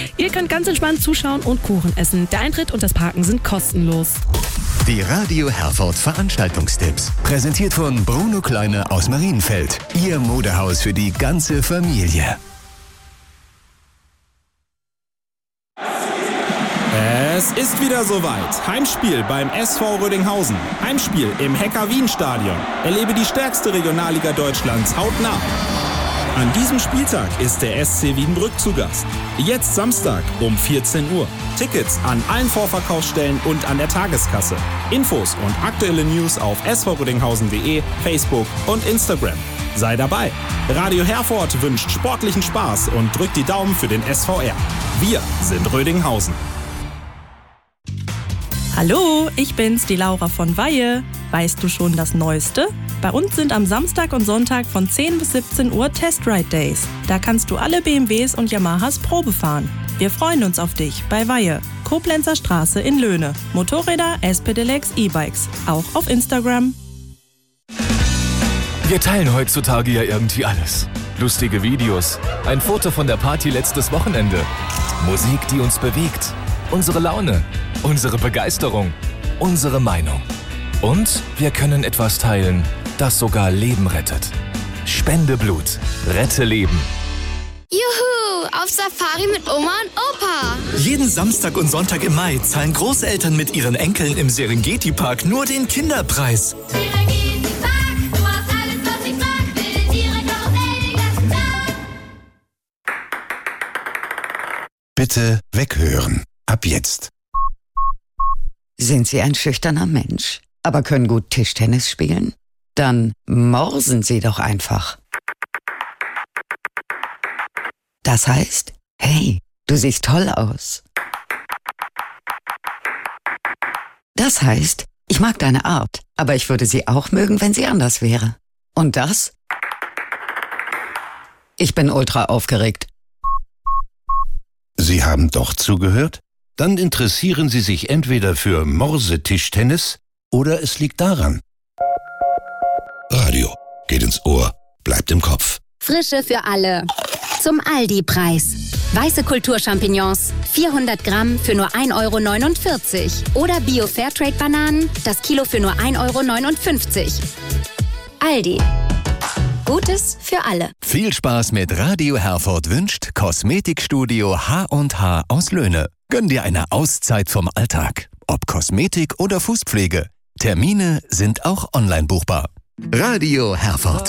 Ihr könnt ganz entspannt zuschauen und Kuchen essen. Der Eintritt und das Parken sind kostenlos. Die Radio Herford Veranstaltungstipps. Präsentiert von Bruno Kleine aus Marienfeld. Ihr Modehaus für die ganze Familie. Es ist wieder soweit. Heimspiel beim SV Rödinghausen. Heimspiel im Hecker-Wien-Stadion. Erlebe die stärkste Regionalliga Deutschlands hautnah. An diesem Spieltag ist der SC Wiedenbrück zu Gast. Jetzt Samstag um 14 Uhr. Tickets an allen Vorverkaufsstellen und an der Tageskasse. Infos und aktuelle News auf svrödinghausen.de, Facebook und Instagram. Sei dabei. Radio Herford wünscht sportlichen Spaß und drückt die Daumen für den SVR. Wir sind Rödinghausen. Hallo, ich bin's, die Laura von Weihe. Weißt du schon das Neueste? Bei uns sind am Samstag und Sonntag von 10 bis 17 Uhr Test-Ride Days. Da kannst du alle BMWs und Yamahas Probe fahren. Wir freuen uns auf dich bei Weihe, Koblenzer Straße in Löhne. Motorräder, S-Pedelecs, E-Bikes. Auch auf Instagram. Wir teilen heutzutage ja irgendwie alles. Lustige Videos, ein Foto von der Party letztes Wochenende, Musik, die uns bewegt, unsere Laune, unsere Begeisterung, unsere Meinung. Und wir können etwas teilen, das sogar Leben rettet. Spende Blut. Rette Leben. Juhu! Auf Safari mit Oma und Opa! Jeden Samstag und Sonntag im Mai zahlen Großeltern mit ihren Enkeln im Serengeti-Park nur den Kinderpreis. Serengeti-Park, du hast alles, was ich mag. Wilde Tiere, Karussell, den ganzen Tag. Bitte weghören. Ab jetzt. Sind Sie ein schüchterner Mensch, aber können gut Tischtennis spielen? Dann morsen Sie doch einfach. Das heißt, hey, du siehst toll aus. Das heißt, ich mag deine Art, aber ich würde sie auch mögen, wenn sie anders wäre. Und das? Ich bin ultra aufgeregt. Sie haben doch zugehört? Dann interessieren Sie sich entweder für Morse-Tischtennis oder es liegt daran. Radio geht ins Ohr, bleibt im Kopf. Frische für alle. Zum Aldi-Preis. Weiße Kulturchampignons, 400 Gramm für nur 1,49 €. Oder Bio-Fairtrade-Bananen, das Kilo für nur 1,59 €. Aldi. Gutes für alle. Viel Spaß mit Radio Herford wünscht Kosmetikstudio H&H aus Löhne. Gönn dir eine Auszeit vom Alltag. Ob Kosmetik oder Fußpflege. Termine sind auch online buchbar. Radio Herford.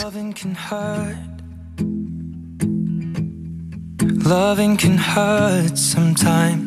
Loving can hurt sometimes.